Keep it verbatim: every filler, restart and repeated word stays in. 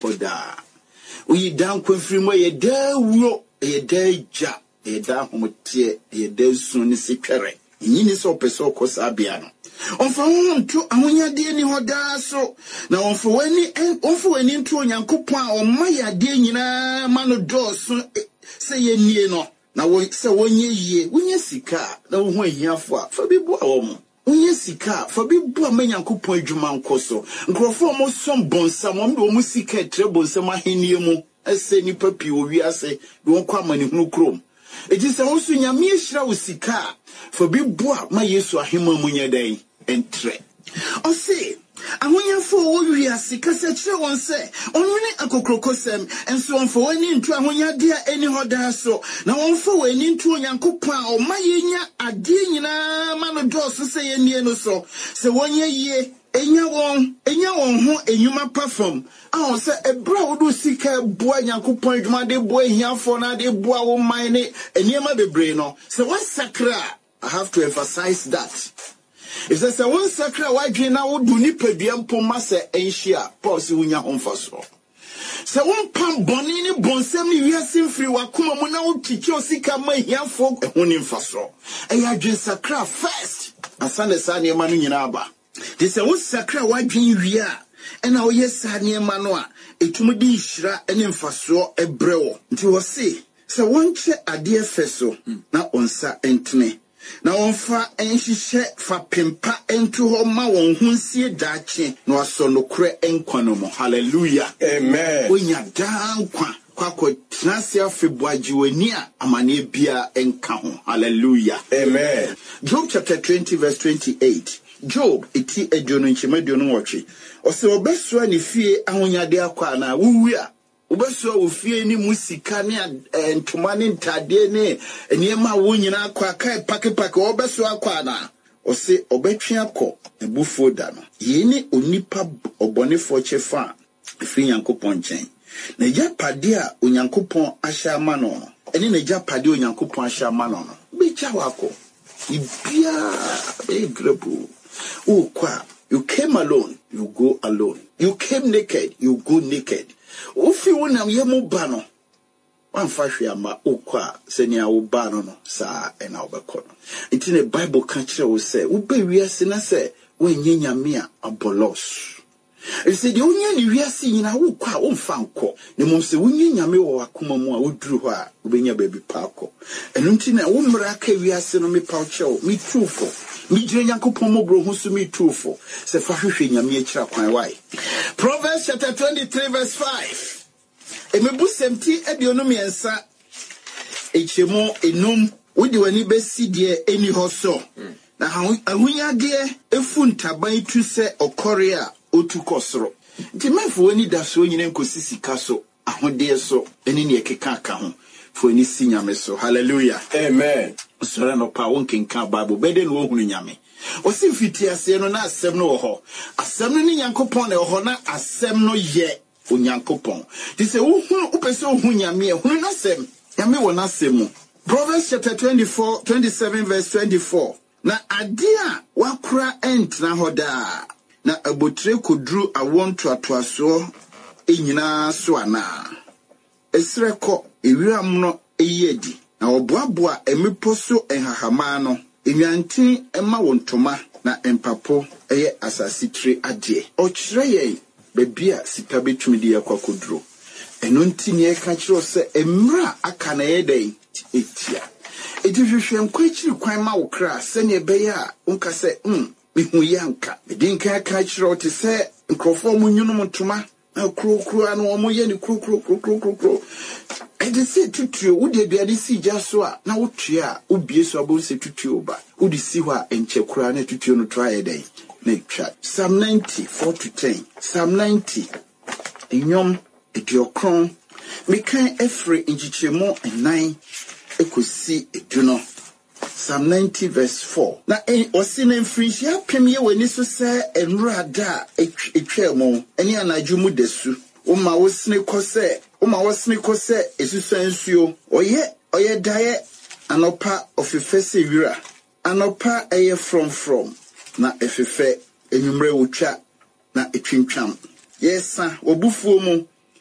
hoda. We down kwefrimo ye da wo ye da ja ye da homotie ye da suni sikere. Yini so peso kosa bia no. Onfa wonto ahonyade ni hoda so na onfa wani onfa wani nto Onyankopon a omayade nyina ma no doso se ye nie no na wo se wonye yie wonye sika na wo ho ahiafo a fa bibu a wo mo wonye sika fa bibu a Onyankopon adwuma nkoso nkrofo mo som bonsa mo de wo sika etre bonsa ma henie mu ese ni papi owi ase de won kwa mani hunu krom eji se wo so nyame ehira wo sika fa bibu a ma Yesu ahema mu nyedai entre o se ahonyafo wo wi asika se kire won se onwene akokrokosem enso onfo wani ntu ahonyade a eni hoda so na wonfo wani ntu Onyankopon a o mayenya ade nyina ma no doso se ye nie no so se wonye yie enya won enya won ho enyuma perform ah se ebra wodo sika bua Onyankopon adwuma de bua hiafo na de bua wo man ne eniema bebre no se wan sakra. I have to emphasize that. If there's a one sacred white na would do nipadua mpoma se enhia Paul se hunya homfaso. Se won pam bonini bonsem ni wiase mfiri wakoma mu na wotichi osika ma hiafo ehuni mfaso. Eya dwen sacred first. Asane sa ne ma no nyina aba. De se won sacred white wi a ena wo yesa ne ma no a etumudi nhira ene mfaso ebrewo. Nti wo se se won che ade efeso na onsa entene. Na onfa enhihye fa pempa ento ho ma won hunsie daache na waso nokre enkwano mo. Hallelujah. Amen. Onya dankwa kwa ko transia february wani a amane bia enka ho. Hallelujah. Amen. Job chapter twenty verse twenty-eight. Job eti ediono nchemediono wotwe. Ose obeso ani fie ahonyade akwa na wuwi a obeso ofie ni musika ne ntoma ne ntade ne eniema wo nyina akwa kai pake pake obeso akwa na ose obetwe akọ ebufuo da no yeni onipa obonefo chefa efi Nyankopon nchen na yapade a Onyankopon ahya ama no eni na yapade Onyankopon ahya ama no no becha wako ibia be grebu ukwa. You came alone, you go alone. You came naked, you go naked. Ofi wonam yemu bano. Wan fahwe ama okwa senia wo bano no sa ena obekọ no. Nti ne Bible ka kire wo se wo be wiase na se wenye nyame a abolos. E se de onye ne wiase nyina wo kwa wo mfa nkọ. Ne mom se wonye nyame wo wakoma mu a woduru ho a obenya baabi pa akọ. Eno nti na wo mmra ka wiase no me pa kire wo me trufo. Mi jire Nyankopon mobro hu so mi trufo. Se fa hwehwe nyame akira kwan wai. Proverbs chapter twenty-three verse five. Emebu semti aduonu miensa echemo enum wodi wani besi de eni hoso na ahunyade efu ntaban tu se okore a otu kosoro nti mafo wani daso nyine nkosisi kaso ahode so eni ne ekeka aka ho fo ni sinyame so. Hallelujah. Amen. Sora no pa won kenka Bible bede no hunu nyame o si fiti ase no na asem no ho asem no ni Nyankopon na ho na asem no ye Onyankopon ti se wo hunu upese wo hunu nyame e hunu na asem nyame wo na asem mu. Proverbs chapter twenty-four twenty-seven verse twenty-four. Na ade a wakura entra hoda na abotre kodru awonto atoaso enyina so ana esreko ewiram no eyedi na oboaboa emipo so enhahama no enyantin ema wontoma na empapo eye asasitire ade o kire ye bebia sika betumi de yakwakodro eno ntini e ka kire se emra aka na yedai etia edihwehwe nkwachiri kwan ma wokra se ne beya a unka se mm mihu yanka edinka ka kire o te se nkrofo mu nyunu motoma kro kro anu omo ye ni kro kro kro kro kro e de se tutuo wo de biade si jaso a na wotua a obie so abo se tutuo ba wo de si ho a enche kura na tutuo no try dey na twa. Psalm ninety four to ten. Psalm ninety enyom ediokron mekan efre nchichemo nine ekosi eduno. Psalm ninety verse four. Na e osine mfrinhia pemye wani so se enrada etwemo eni anaju mu desu uma wosne kose uma wosne kose esusansuo oye oye daye anopa ofefese wira anopa eye from from na efefe enwumre wotwa na etwintwam yesa wobufuo mu